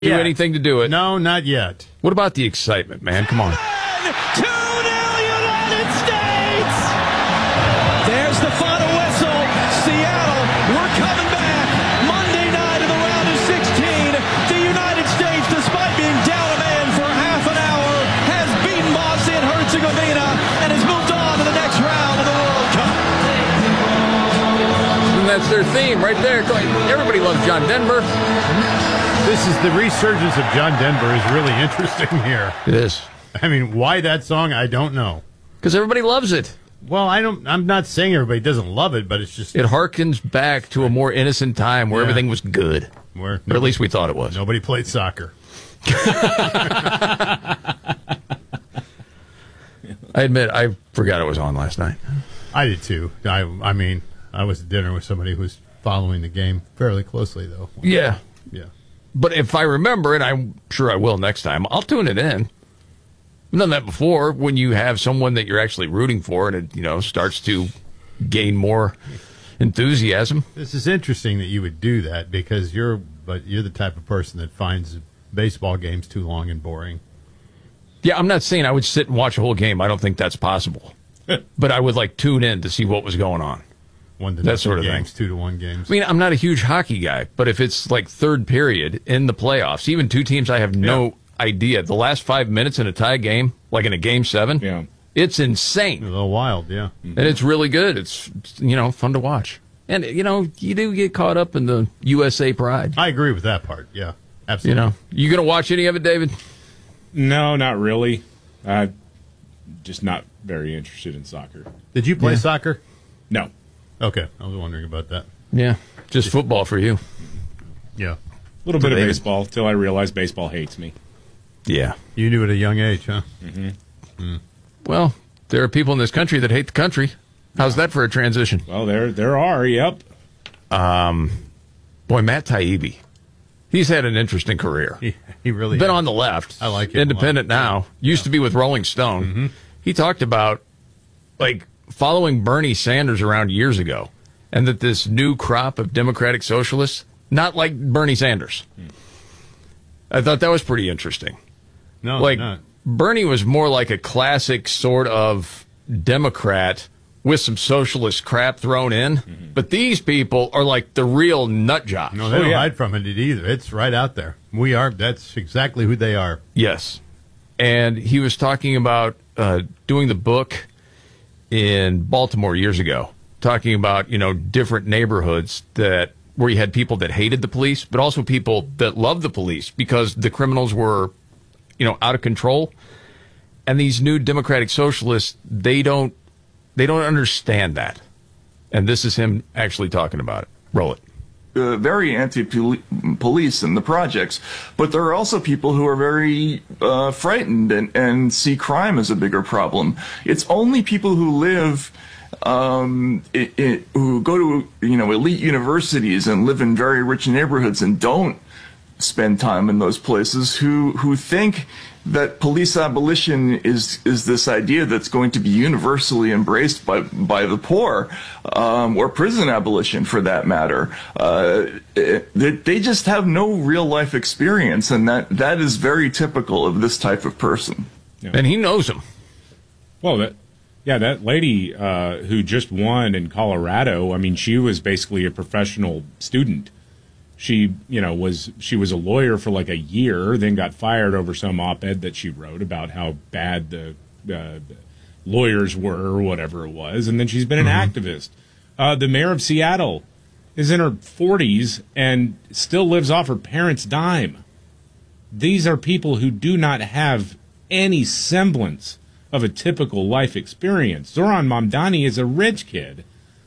do anything to do it. No, not yet. What about the excitement, man? Come on. 2-0 United States! There's the final whistle. Seattle, we're coming back. Monday night of the round of 16. The United States, despite being down a man for half an hour, has beaten Bosnia and Herzegovina and has moved on to the next round of the World Cup. And that's their theme right there. Everybody loves John Denver. This is the resurgence of John Denver is really interesting here. It is. I mean, why that song? I don't know. Because everybody loves it. Well, I'm not saying everybody doesn't love it, but it's just It harkens back to a more innocent time where everything was good. where Or at least we thought it was. nobody played soccer. I admit, I forgot it was on last night. I did too. I mean, I was at dinner with somebody who was following the game fairly closely, though. Yeah. Yeah. But if I remember, and I'm sure I will next time, I'll tune it in. I've done that before when you have someone that you're actually rooting for and it, starts to gain more enthusiasm. This is interesting that you would do that because you're the type of person that finds baseball games too long and boring. Yeah, I'm not saying I would sit and watch a whole game. I don't think that's possible. But I would tune in to see what was going on. That sort of games, thing. 2-1 games. I mean, I'm not a huge hockey guy, but if it's third period in the playoffs, even two teams I have no idea, the last 5 minutes in a tie game, like in a game 7, it's insane. A little wild, yeah. And it's really good. It's fun to watch. And, you do get caught up in the USA pride. I agree with that part, yeah. Absolutely. You going to watch any of it, David? No, not really. Just not very interested in soccer. Did you play soccer? No. Okay, I was wondering about that. Yeah, just football for you. Yeah. A little bit of baseball till I realized baseball hates me. Yeah. You knew at a young age, huh? Mm-hmm. Well, there are people in this country that hate the country. How's that for a transition? Well, there are, yep. Boy, Matt Taibbi. He's had an interesting career. He really been has. on the left. I like him. Independent now. Used to be with Rolling Stone. Mm-hmm. He talked about following Bernie Sanders around years ago, and that this new crop of Democratic socialists, not like Bernie Sanders. I thought that was pretty interesting. No, not. Bernie was more like a classic sort of Democrat with some socialist crap thrown in, but these people are like the real nut jobs. No, they don't hide from it either. It's right out there. That's exactly who they are. Yes. And he was talking about doing the book in Baltimore years ago, talking about, different neighborhoods where you had people that hated the police, but also people that loved the police because the criminals were, out of control. And these new Democratic socialists, they don't understand that. And this is him actually talking about it. Roll it. Very anti-police in the projects, but there are also people who are very frightened and see crime as a bigger problem. It's only people who live, who go to elite universities and live in very rich neighborhoods and don't spend time in those places who think that police abolition is this idea that's going to be universally embraced by the poor, or prison abolition for that matter. They just have no real life experience, and that is very typical of this type of person. Yeah. And he knows them. Well, that lady who just won in Colorado, I mean, she was basically a professional student. She, was a lawyer for a year, then got fired over some op-ed that she wrote about how bad the lawyers were or whatever it was, and then she's been an activist. The mayor of Seattle is in her 40s and still lives off her parents' dime. These are people who do not have any semblance of a typical life experience. Zoran Mamdani is a rich kid.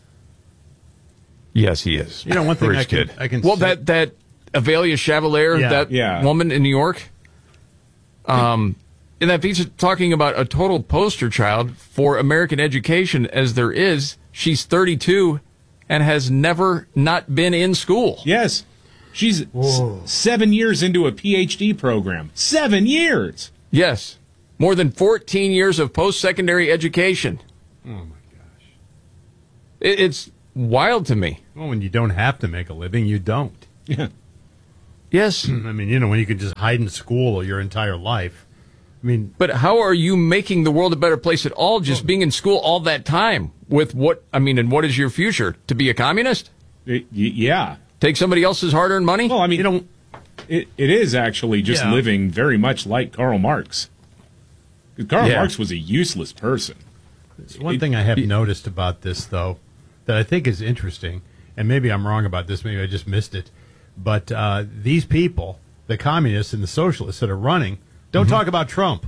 Yes, he is. One thing I can well, say, that Avelia Chevalier, woman in New York, in that piece talking about a total poster child for American education as there is. She's 32 and has never not been in school. Yes. She's 7 years into a PhD program. 7 years! Yes. More than 14 years of post-secondary education. Oh, my gosh. It's wild to me. Well, when you don't have to make a living, you don't. Yeah. Yes. I mean, when you can just hide in school your entire life. I mean, But how are you making the world a better place at all, just being in school all that time? With what, and what is your future? To be a communist? Yeah. Take somebody else's hard-earned money? Well, I mean, it is actually just Yeah. living very much like Karl Marx. 'Cause Karl Yeah. Marx was a useless person. one thing I have noticed about this, though, that I think is interesting, and maybe I'm wrong about this, maybe I just missed it, but these people, the communists and the socialists that are running, don't talk about Trump.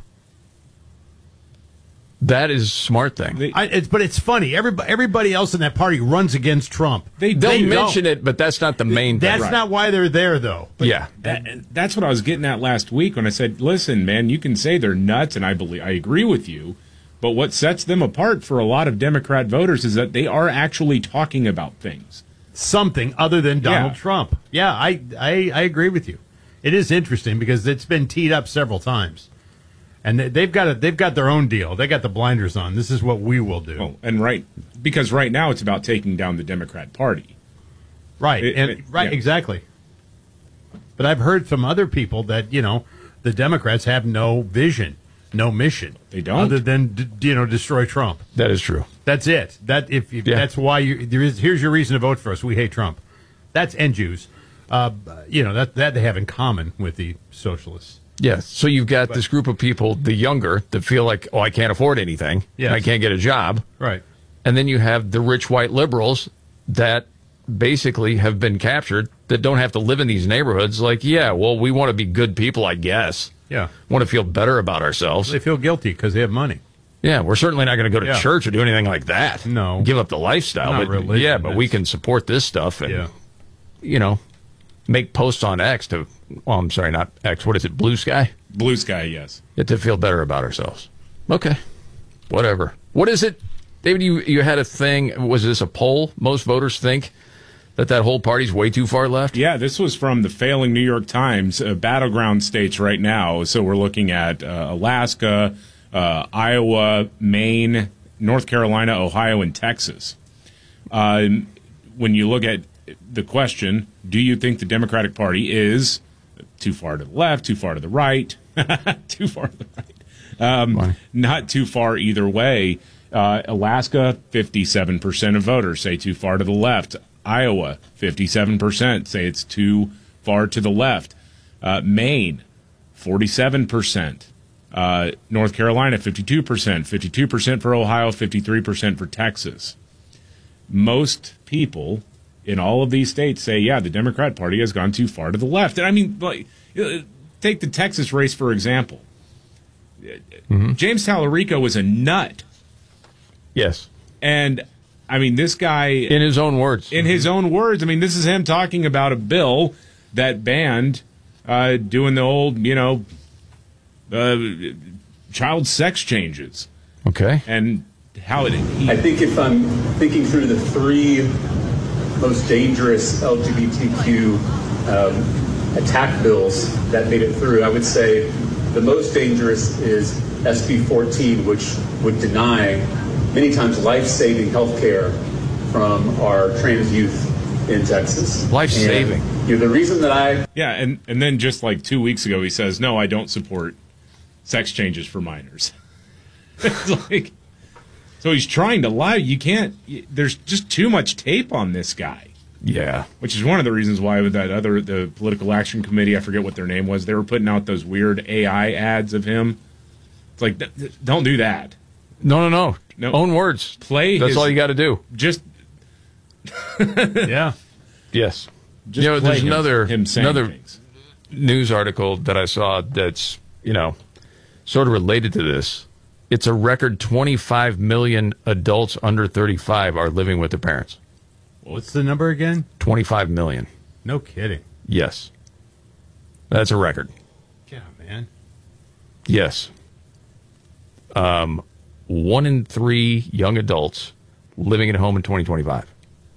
That is a smart thing. But it's funny. Everybody else in that party runs against Trump. They'll mention it, but that's not the main thing. That's not why they're there, though. Yeah. That's what I was getting at last week when I said, listen, man, you can say they're nuts, and I agree with you, but what sets them apart for a lot of Democrat voters is that they are actually talking about things. Something other than Donald Yeah. Trump. Yeah, I agree with you. It is interesting because it's been teed up several times. And they've got their own deal. They got the blinders on. This is what we will do. Oh, and because right now it's about taking down the Democrat Party. Right, Yeah. exactly. But I've heard from other people that the Democrats have no vision, no mission. They don't? other than destroy Trump. That is true. That's it. That's why here's your reason to vote for us. We hate Trump. And Jews. That they have in common with the socialists. Yeah. So you've got this group of people, the younger, that feel like, I can't afford anything. Yes. I can't get a job. Right. And then you have the rich white liberals that basically have been captured, that don't have to live in these neighborhoods. Like, we want to be good people, I guess. Yeah. Want to feel better about ourselves. They feel guilty because they have money. Yeah, we're certainly not going to go to Yeah. church or do anything like that. No. Give up the lifestyle. Not But, religion, but we can support this stuff and, make posts on X I'm sorry, not X. What is it, Blue Sky? Blue Sky, yes. To feel better about ourselves. Okay. Whatever. What is it? David, you had a thing. Was this a poll? Most voters think that whole party's way too far left? Yeah, this was from the failing New York Times, battleground states right now. So we're looking at Alaska, Iowa, Maine, North Carolina, Ohio, and Texas. When you look at the question, do you think the Democratic Party is too far to the left, too far to the right, too far to the right, not too far either way? Alaska, 57% of voters say too far to the left. Iowa, 57% say it's too far to the left. Maine, 47%. North Carolina, 52%. 52% for Ohio, 53% for Texas. Most people in all of these states say, the Democrat Party has gone too far to the left. And I mean, take the Texas race, for example. James Tallarico was a nut. Yes. And, I mean, this guy... In his own words. I mean, this is him talking about a bill that banned doing the old, child sex changes. Okay. And how I think if I'm thinking through the three most dangerous LGBTQ attack bills that made it through, I would say the most dangerous is SB 14, which would deny many times life-saving health care from our trans youth in Texas. Life-saving. The reason that and then just like 2 weeks ago, he says, no, I don't support sex changes for minors. It's like... So he's trying to lie. You can't. There's just too much tape on this guy. Yeah. Which is one of the reasons why with the Political Action Committee, I forget what their name was, they were putting out those weird AI ads of him. It's like, don't do that. No. Own words. That's all you got to do. Just. Yeah. Yes. Just there's another things. news article that I saw that's, sort of related to this. It's a record 25 million adults under 35 are living with their parents. What's the number again? 25 million. No kidding. Yes. That's a record. Yeah, man. Yes. 1 in 3 young adults living at home in 2025.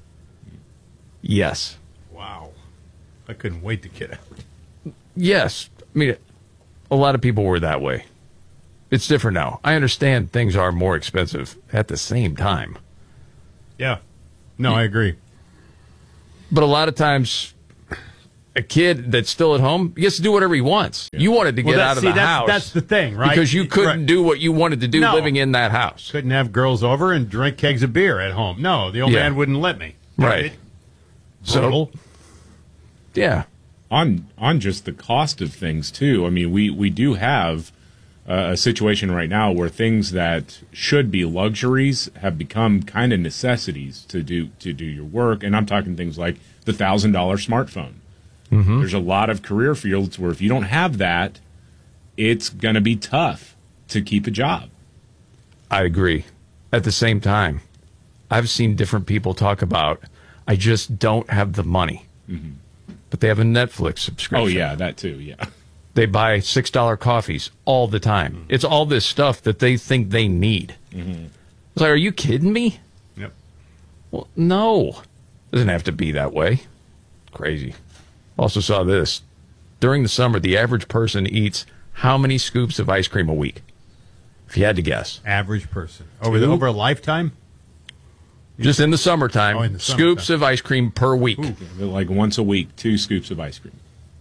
Yes. Wow. I couldn't wait to get out. Yes. I mean, a lot of people were that way. It's different now. I understand things are more expensive at the same time. Yeah. No, I agree. But a lot of times, a kid that's still at home, he gets to do whatever he wants. You wanted to get out of the house. That's the thing, right? Because you couldn't do what you wanted to do living in that house. Couldn't have girls over and drink kegs of beer at home. No, the old man wouldn't let me. Right. So, yeah. On just the cost of things, too. I mean, we do have a situation right now where things that should be luxuries have become kind of necessities to do your work. And I'm talking things like the $1,000 smartphone. Mm-hmm. There's a lot of career fields where if you don't have that, it's going to be tough to keep a job. I agree. At the same time, I've seen different people talk about, I just don't have the money. Mm-hmm. But they have a Netflix subscription. Oh, yeah, that too, yeah. They buy $6 coffees all the time. Mm-hmm. It's all this stuff that they think they need. Mm-hmm. It's like, are you kidding me? Yep. Well, no. It doesn't have to be that way. Crazy. Also saw this. During the summer, the average person eats how many scoops of ice cream a week? If you had to guess. Average person. Over a lifetime? Just in the summertime, in the scoops of ice cream per week. Ooh, like once a week, 2 scoops of ice cream.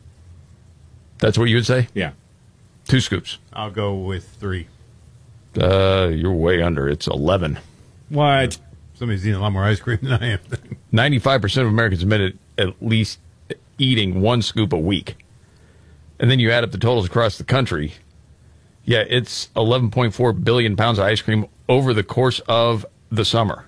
That's what you would say? Yeah. 2 scoops. I'll go with 3. You're way under. It's 11. What? Somebody's eating a lot more ice cream than I am. 95% of Americans admit at least eating 1 scoop a week. And then you add up the totals across the country. Yeah, it's 11.4 billion pounds of ice cream over the course of the summer.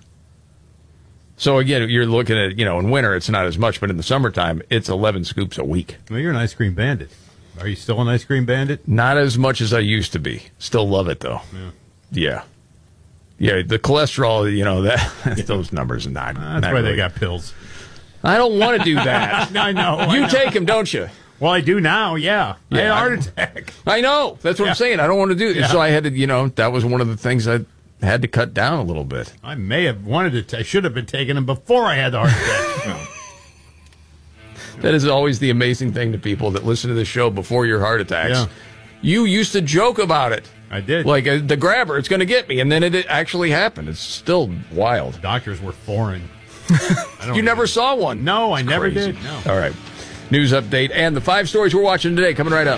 So, again, you're looking at, in winter, it's not as much, but in the summertime, it's 11 scoops a week. Well, you're an ice cream bandit. Are you still an ice cream bandit? Not as much as I used to be. Still love it, though. Yeah. Yeah, the cholesterol, those numbers are not. That's why they got pills. I don't want to do that. I know. You take them, don't you? Well, I do now, yeah. I had a heart attack. I know. That's what I'm saying. I don't want to do this. So I had to, that was one of the things I had to cut down a little bit. I may have wanted to. I should have been taking them before I had the heart attack. That is always the amazing thing to people that listen to the show before your heart attacks. Yeah. You used to joke about it. I did. Like, the grabber, it's going to get me. And then it actually happened. It's still wild. Doctors were foreign. You never saw one? No, I never crazy. did. No. All right. News update and the 5 stories we're watching today coming right up.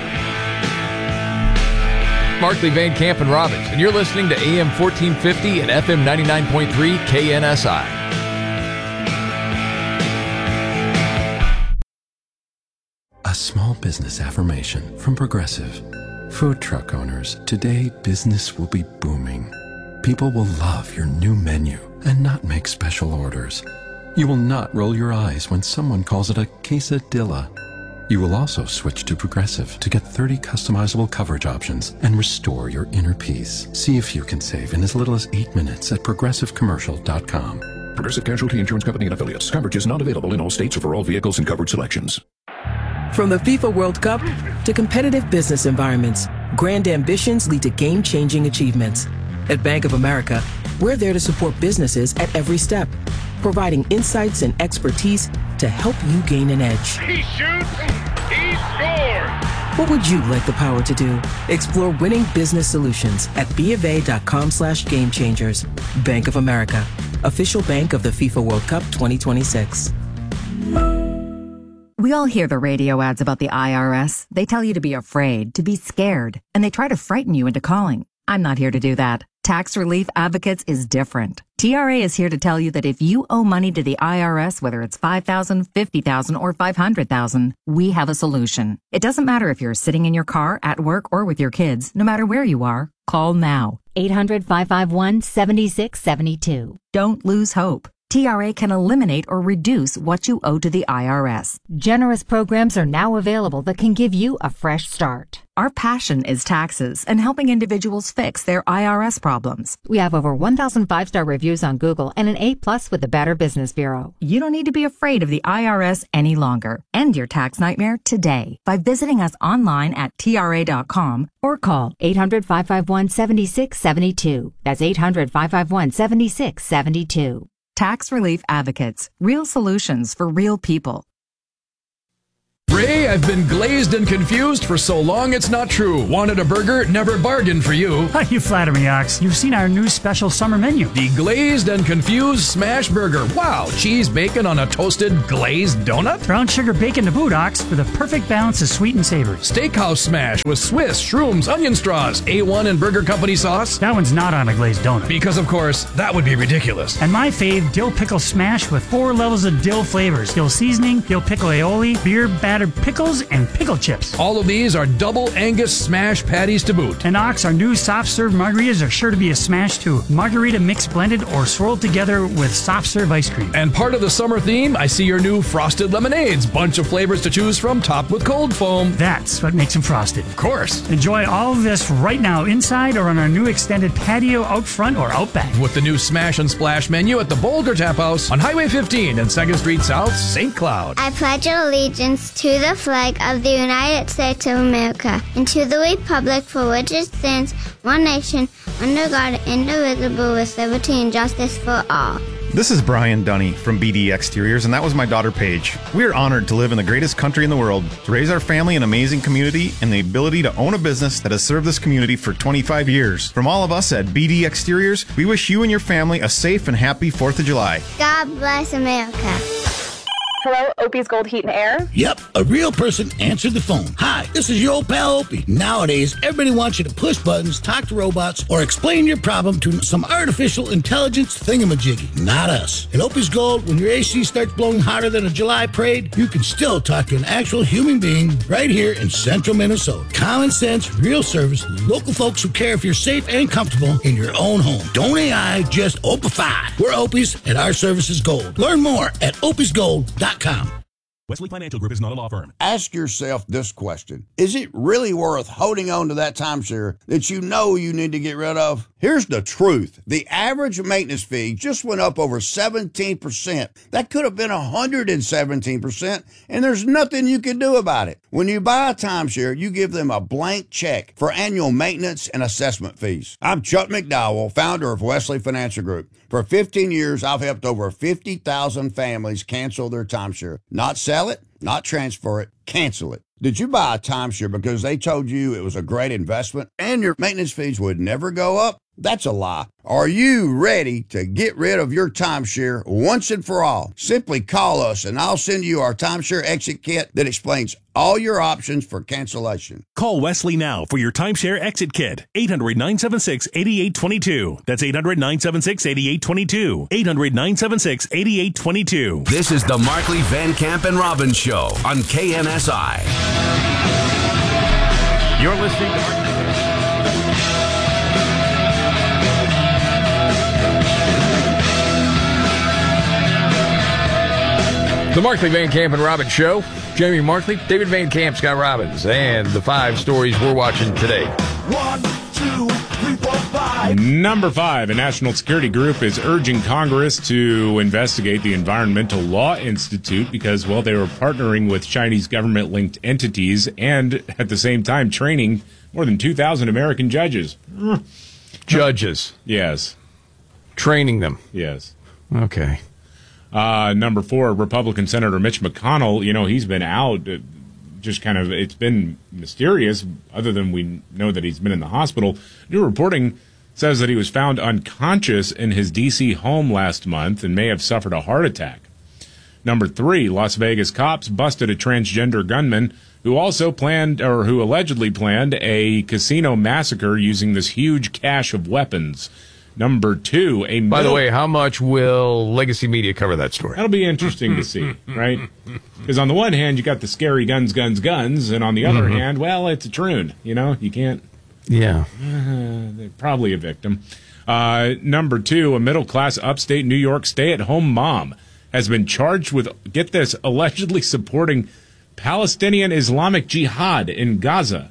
Markley, Van Camp, and Robbins, and you're listening to AM 1450 and FM 99.3 KNSI. A small business affirmation from Progressive. Food truck owners, today business will be booming. People will love your new menu and not make special orders. You will not roll your eyes when someone calls it a quesadilla. You will also switch to Progressive to get 30 customizable coverage options and restore your inner peace. See if you can save in as little as 8 minutes at progressivecommercial.com. Progressive Casualty Insurance Company and Affiliates. Coverage is not available in all states or for all vehicles and coverage selections. From the FIFA World Cup to competitive business environments, grand ambitions lead to game-changing achievements. At Bank of America, we're there to support businesses at every step, providing insights and expertise to help you gain an edge. He shoots, he scores! What would you like the power to do? Explore winning business solutions at BofA.com/gamechangers. Bank of America, official bank of the FIFA World Cup 2026. We all hear the radio ads about the IRS. They tell you to be afraid, to be scared, and they try to frighten you into calling. I'm not here to do that. Tax Relief Advocates is different. TRA is here to tell you that if you owe money to the IRS, whether it's $5,000, $50,000, or $500,000, we have a solution. It doesn't matter if you're sitting in your car, at work, or with your kids. No matter where you are, call now. 800-551-7672. Don't lose hope. TRA can eliminate or reduce what you owe to the IRS. Generous programs are now available that can give you a fresh start. Our passion is taxes and helping individuals fix their IRS problems. We have over 1,000 5-star reviews on Google and an A+ with the Better Business Bureau. You don't need to be afraid of the IRS any longer. End your tax nightmare today by visiting us online at TRA.com or call 800-551-7672. That's 800-551-7672. Tax Relief Advocates. Real solutions for real people. Ray, I've been glazed and confused for so long it's not true. Wanted a burger? Never bargained for you. You flatter me, Ox. You've seen our new special summer menu. The Glazed and Confused Smash Burger. Wow, cheese bacon on a toasted glazed donut? Brown sugar bacon to boot, Ox, for the perfect balance of sweet and savory. Steakhouse Smash with Swiss, shrooms, onion straws, A1 and Burger Company sauce. That one's not on a glazed donut. Because, of course, that would be ridiculous. And my fave, dill pickle smash with 4 levels of dill flavors. Dill seasoning, dill pickle aioli, beer battered pickles, and pickle chips. All of these are double Angus smash patties to boot. And Ox, our new soft serve margaritas are sure to be a smash too. Margarita mixed blended or swirled together with soft serve ice cream. And part of the summer theme, I see your new frosted lemonades. Bunch of flavors to choose from, topped with cold foam. That's what makes them frosted. Of course. Enjoy all of this right now inside or on our new extended patio out front or out back. With the new Smash and Splash menu at the Boulder Tap House on Highway 15 and 2nd Street South, St. Cloud. I pledge allegiance to the flag of the United States of America and to the republic for which it stands, one nation, under God, indivisible, with liberty and justice for all. This is Brian Dunny from BD Exteriors, and that was my daughter Paige. We are honored to live in the greatest country in the world, to raise our family in an amazing community, and the ability to own a business that has served this community for 25 years. From all of us at BD Exteriors, we wish you and your family a safe and happy 4th of July. God bless America. Hello, Opie's Gold Heat and Air? Yep, a real person answered the phone. Hi, this is your old pal Opie. Nowadays, everybody wants you to push buttons, talk to robots, or explain your problem to some artificial intelligence thingamajiggy. Not us. At Opie's Gold, when your AC starts blowing hotter than a July parade, you can still talk to an actual human being right here in central Minnesota. Common sense, real service, local folks who care if you're safe and comfortable in your own home. Don't AI, just Opify. We're Opie's, and our service is gold. Learn more at opiesgold.com. Wesley Financial Group is not a law firm. Ask yourself this question. Is it really worth holding on to that timeshare that you know you need to get rid of? Here's the truth. The average maintenance fee just went up over 17%. That could have been 117%, and there's nothing you can do about it. When you buy a timeshare, you give them a blank check for annual maintenance and assessment fees. I'm Chuck McDowell, founder of Wesley Financial Group. For 15 years, I've helped over 50,000 families cancel their timeshare. Not sell it, not transfer it, cancel it. Did you buy a timeshare because they told you it was a great investment and your maintenance fees would never go up? That's a lie. Are you ready to get rid of your timeshare once and for all? Simply call us and I'll send you our timeshare exit kit that explains all your options for cancellation. Call Wesley now for your timeshare exit kit. 800-976-8822. That's 800-976-8822. 800-976-8822. This is the Markley, Van Camp, and Robbins Show on KNSI. You're listening to The Markley, Van Camp, and Robbins Show. Jamie Markley, David Van Camp, Scott Robbins, and the 5 stories we're watching today. 1, 2, 3, 4, 5. Number 5, a national security group is urging Congress to investigate the Environmental Law Institute because, well, they were partnering with Chinese government-linked entities and, at the same time, training more than 2,000 American judges. Judges? Yes. Training them? Yes. Okay. Number 4, Republican Senator Mitch McConnell, he's been out, just kind of, it's been mysterious, other than we know that he's been in the hospital. New reporting says that he was found unconscious in his D.C. home last month and may have suffered a heart attack. Number 3, Las Vegas cops busted a transgender gunman who allegedly planned a casino massacre using this huge cache of weapons. Number 2, By the way, how much will Legacy Media cover that story? That'll be interesting to see, right? Because on the one hand, you got the scary guns, and on the other hand, well, it's a troon. You can't. Yeah. They're probably a victim. Number 2, a middle-class upstate New York stay-at-home mom has been charged with, get this, allegedly supporting Palestinian Islamic Jihad in Gaza.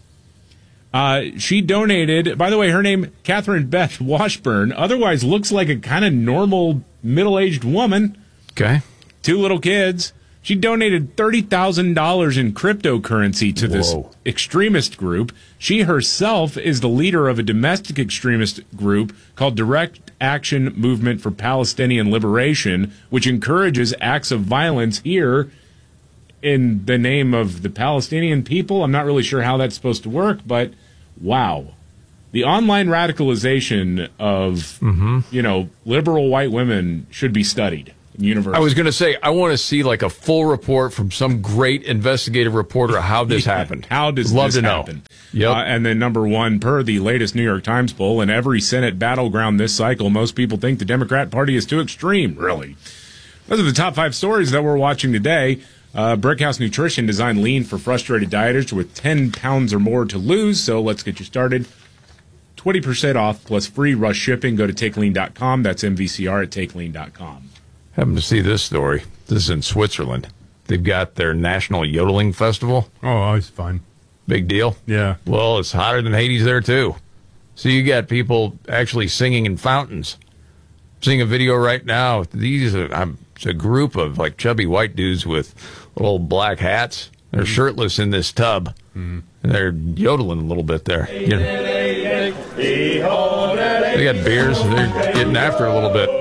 She donated, by the way, her name, Catherine Beth Washburn, otherwise looks like a kind of normal middle-aged woman. Okay. 2 little kids. She donated $30,000 in cryptocurrency to this extremist group. She herself is the leader of a domestic extremist group called Direct Action Movement for Palestinian Liberation, which encourages acts of violence here in the name of the Palestinian people. I'm not really sure how that's supposed to work, but wow. The online radicalization of, liberal white women should be studied in university. I was going to say, I want to see like a full report from some great investigative reporter of how this happened. How does Love this to happen? Know. Yep. And then number one, per the latest New York Times poll, in every Senate battleground this cycle, most people think the Democrat Party is too extreme. Really? Those are the top 5 stories that we're watching today. Brickhouse Nutrition designed lean for frustrated dieters with 10 pounds or more to lose. So let's get you started. 20% off plus free rush shipping. Go to takelean.com. That's MVCR at takelean.com. Happened to see this story. This is in Switzerland. They've got their National Yodeling Festival. Oh, always fun. Big deal. Yeah. Well, it's hotter than Hades there, too. So you got people actually singing in fountains. I'm seeing a video right now. It's a group of like chubby white dudes with little black hats. They're shirtless in this tub. And they're yodeling a little bit there. You know. They got beers. And they're getting after it a little bit.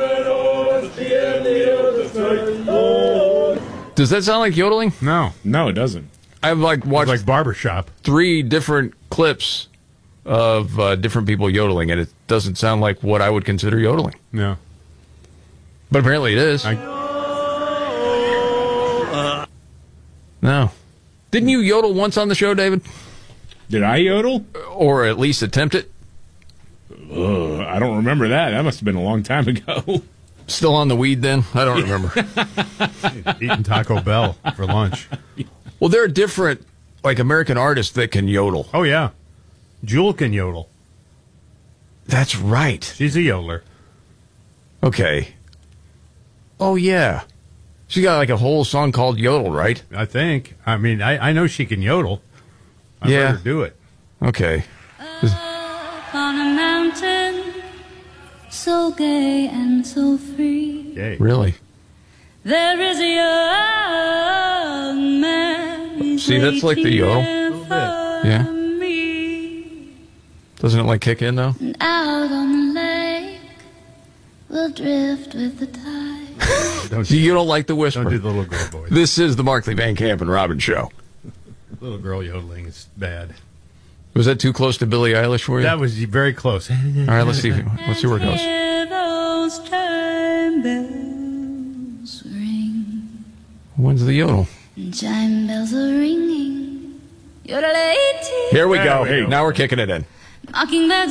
Does that sound like yodeling? No, it doesn't. I've watched like barbershop. 3 different clips of different people yodeling, and it doesn't sound like what I would consider yodeling. No, but apparently it is. No, didn't you yodel once on the show, David? Did I yodel, or at least attempt it? I don't remember that. That must have been a long time ago. Still on the weed then? I don't remember. Eating Taco Bell for lunch. Well, there are different, like, American artists that can yodel. Oh, yeah. Jewel can yodel. That's right. She's a yodeler. Okay. Oh, yeah. She got, like, a whole song called Yodel, right? I think. I mean, I know she can yodel. I've heard her do it. Okay. Up on a mountain, so gay and so free. Gay. Really? There is a young man. See, that's like the yodel. Yeah. Doesn't it like kick in though? And out on the lake, we'll drift with the tide. You don't like the whisper. Don't do the little girl voice. This is the Markley, Van Camp, and Robbins show. Little girl yodeling is bad. Was that too close to Billie Eilish for you? That was very close. All right, let's see where it goes. Hear those chime bells ring. When's the yodel? And chime bells are ringing. Yodelay-tee. Here we go. Now we're kicking it in. Mockingbirds